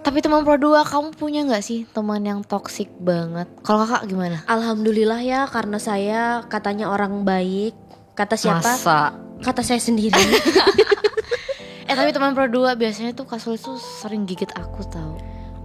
Tapi teman pro 2 kamu punya nggak sih teman yang toksik banget? Kalau kakak gimana? Alhamdulillah ya, karena saya katanya orang baik. Kata siapa? Masa? Kata saya sendiri. Tapi teman pro 2 biasanya tuh kasus itu sering gigit aku tahu.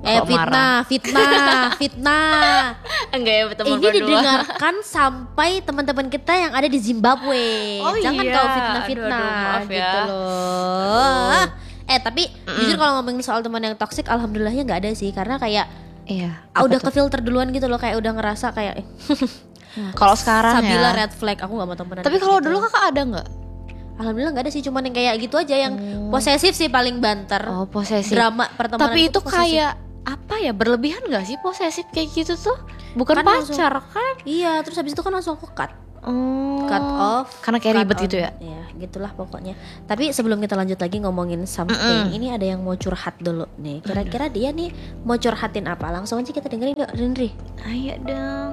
Fitnah. Enggak ya teman Ini pro 2. didengarkan sampai teman-teman kita yang ada di Zimbabwe. Jangan kau fitnah-fitnah. Aduh, maaf ya. Gitu loh. Tapi jujur kalau ngomongin soal teman yang toksik, alhamdulillahnya nggak ada sih, karena kayak udah ke filter duluan gitu loh, kayak udah ngerasa kayak kalau sekarang Sabila ya red flag, aku nggak mau temenan. Tapi kalau gitu. dulu kakak ada nggak? Alhamdulillah nggak ada sih, cuman yang kayak gitu aja, yang posesif sih paling banter. Posesif. Drama pertemanan. Tapi itu posesif. kayak apa ya, berlebihan nggak sih posesif kayak gitu tuh? Bukan kan pacar langsung, kan? Iya, terus habis itu kan langsung aku cut off. Karena kayak ribet gitu ya? Ya gitulah pokoknya. Tapi sebelum kita lanjut lagi ngomongin something, ini ada yang mau curhat dulu nih. Kira-kira dia nih mau curhatin apa? Langsung aja kita dengerin yuk, Rindri. Ayo dong.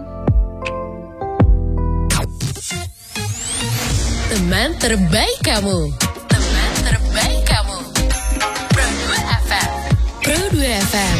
Teman terbaik kamu. Teman terbaik kamu. Pro 2 FM. Pro 2 FM.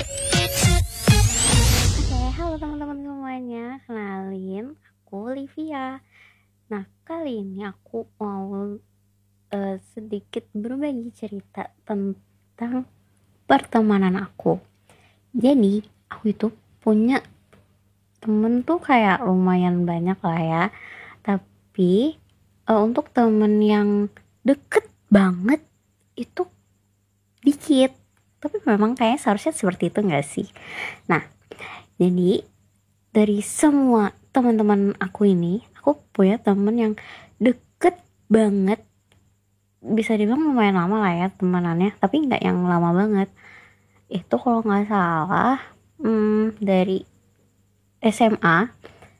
Oke, halo teman-teman semuanya. Kenalin, aku Olivia. Nah, kali ini aku mau sedikit berbagi cerita tentang pertemanan aku. Jadi, aku itu punya temen tuh kayak lumayan banyak lah ya. Tapi untuk temen yang deket banget itu dikit. Tapi memang kayaknya seharusnya seperti itu gak sih? Nah, jadi dari semua teman-teman aku ini, aku punya temen yang deket banget. Bisa dibilang lumayan lama lah ya temenannya, tapi gak yang lama banget. Itu kalau gak salah dari SMA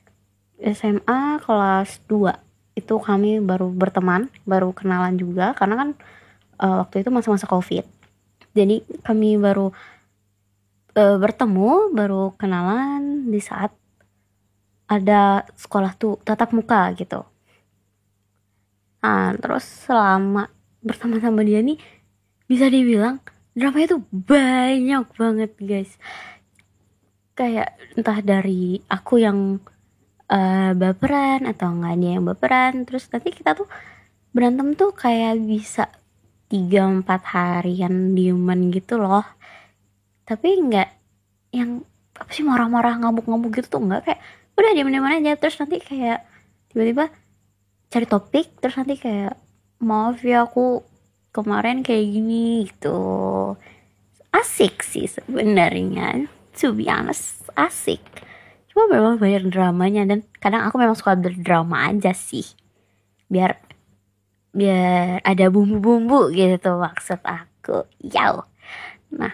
kelas 2 itu kami baru berteman, baru kenalan juga, karena kan waktu itu masa-masa COVID. Jadi kami baru bertemu, baru kenalan di saat ada sekolah tuh tatap muka gitu. Nah, terus selama berteman sama dia nih, bisa dibilang dramanya tuh banyak banget guys. Kayak entah dari aku yang baperan atau enggak dia yang baperan, terus nanti kita tuh berantem tuh kayak bisa 3-4 harian dieman gitu loh. Tapi enggak yang apa sih marah-marah ngamuk-ngamuk gitu tuh, enggak, kayak udah diem-dieman aja. Terus nanti kayak tiba-tiba cari topik, terus nanti kayak maaf ya aku kemarin kayak gini gitu. Asik sih sebenarnya, to be honest, asik. Cuma memang banyak dramanya, dan kadang aku memang suka berdrama aja sih, biar ada bumbu-bumbu gitu maksud aku. Nah,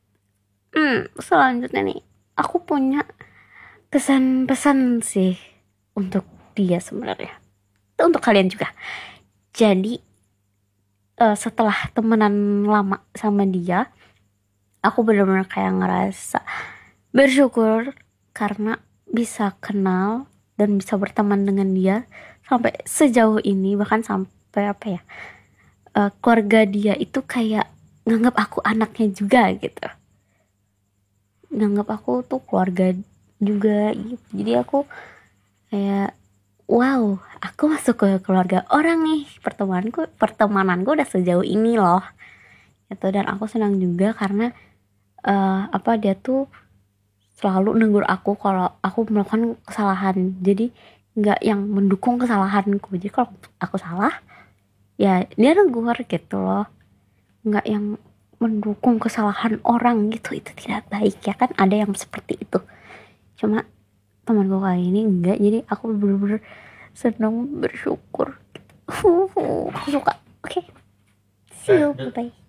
selanjutnya nih, aku punya kesan-pesan sih untuk dia sebenarnya, untuk kalian juga. Jadi setelah temenan lama sama dia, aku benar-benar kayak ngerasa bersyukur karena bisa kenal dan bisa berteman dengan dia sampai sejauh ini. Bahkan sampai keluarga dia itu kayak nganggap aku anaknya juga gitu, nganggap aku tuh keluarga juga gitu. Jadi aku kayak wow, aku masuk ke keluarga orang nih, pertemananku udah sejauh ini loh gitu. Dan aku senang juga karena dia tuh selalu negur aku kalau aku melakukan kesalahan. Jadi nggak yang mendukung kesalahanku. Jadi kalau aku salah, ya dia negur gitu loh. Nggak yang mendukung kesalahan orang gitu. Itu tidak baik ya kan. Ada yang seperti itu. Cuma temanku kali ini enggak. Jadi aku bener-bener senang, bersyukur. Aku suka. Oke. See you. Bye-bye.